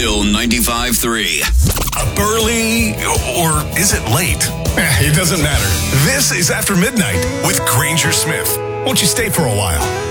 Still 95.3. Early, or is it late? It doesn't matter. This is After Midnight with Granger Smith. Won't you stay for a while?